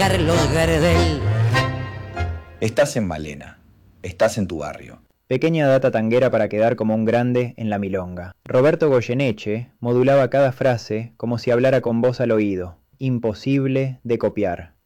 Carlos Gardel. Estás en Malena, estás en tu barrio. Pequeña data tanguera para quedar como un grande en la milonga. Roberto Goyeneche modulaba cada frase como si hablara con voz al oído, imposible de copiar.